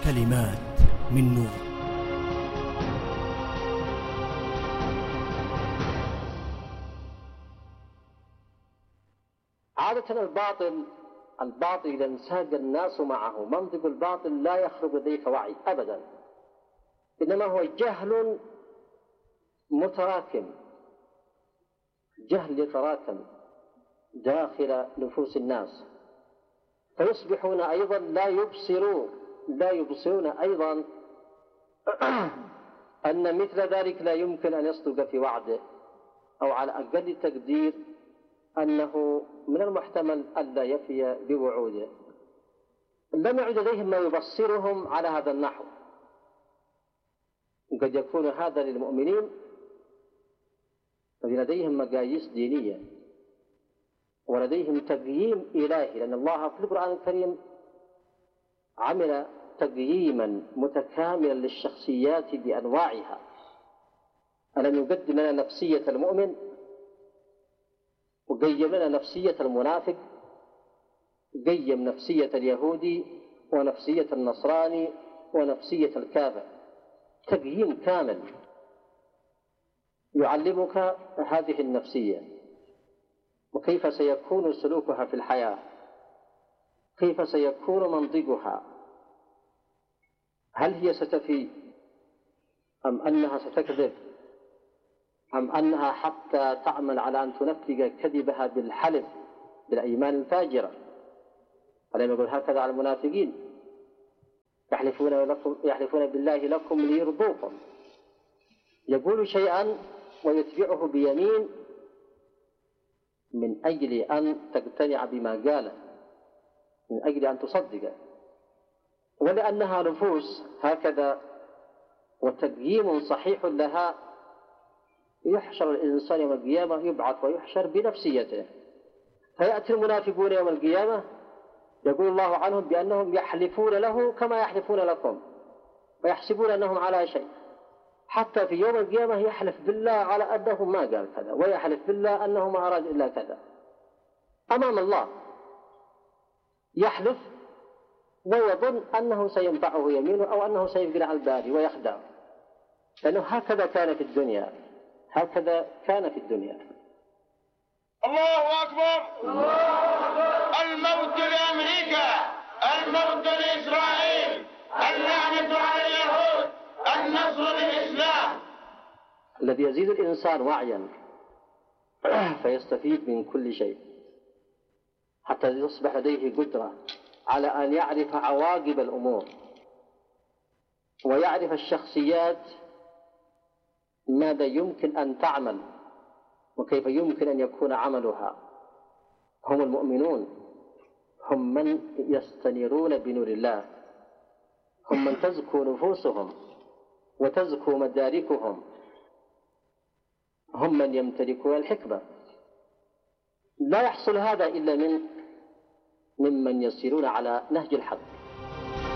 كلمات من نور. عادة الباطل إذا انساق الناس معه، منطق الباطل لا يخرج ذلك وعي أبدا، إنما هو جهل متراكم، جهل يتراكم داخل نفوس الناس، فيصبحون أيضا لا يبصرون أيضا أن مثل ذلك لا يمكن أن يصدق في وعده، أو على أقل تقدير أنه من المحتمل ألا يفي بوعوده. لم يعد لديهم ما يبصرهم على هذا النحو، وقد يكون هذا للمؤمنين الذين لديهم مقاييس دينية ولديهم تقييم إلهي، لأن الله في القرآن الكريم عمل تقييما متكاملا للشخصيات بأنواعها. ألم يقدم لنا نفسية المؤمن، وقيم لنا نفسية المنافق، قيم نفسية اليهودي ونفسية النصراني ونفسية الكافر، تقييم كامل يعلمك هذه النفسية وكيف سيكون سلوكها في الحياة، كيف سيكون منطقها، هل هي ستفي أم أنها ستكذب، أم أنها حتى تعمل على أن تنفذ كذبها بالحلف بالأيمان الفاجرة. ألم يقول هكذا على المنافقين؟ يحلفون بالله لكم ليرضوكم، يقول شيئا ويتبعه بيمين من أجل أن تقتنع بما قاله، من أجل أن تصدقه، ولأنها نفوس هكذا وتقييم صحيح لها، يحشر الإنسان يوم القيامة، يبعث ويحشر بنفسيته. فيأتي المنافقون يوم القيامة يقول الله عنهم بأنهم يحلفون له كما يحلفون لكم، ويحسبون أنهم على شيء، حتى في يوم القيامة يحلف بالله على أنه ما قال كذا، ويحلف بالله أنه ما أراد إلا كذا. أمام الله يحلف ويظن أنه سينفعه يمينه أو أنه سيفقر على الباري ويخدع، لأنه هكذا كان في الدنيا، هكذا كان في الدنيا. الله أكبر، الموت لأمريكا، الموت لإسرائيل، اللعنة على اليهود، النصر للإسلام. الذي يزيد الإنسان وعيا فيستفيد من كل شيء حتى يصبح لديه قدرة على أن يعرف عواقب الأمور ويعرف الشخصيات ماذا يمكن أن تعمل وكيف يمكن أن يكون عملها. هم المؤمنون، هم من يستنيرون بنور الله، هم من تزكو نفوسهم وتزكو مداركهم، هم من يمتلكون الحكمة. لا يحصل هذا إلا ممن يسيرون على نهج الحق.